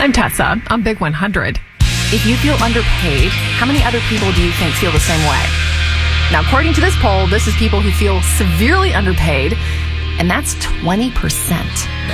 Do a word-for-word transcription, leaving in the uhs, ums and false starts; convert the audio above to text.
I'm Tessa. I'm Big one hundred. If you feel underpaid, how many other people do you think feel the same way? Now, according to this poll, this is people who feel severely underpaid, and that's twenty percent.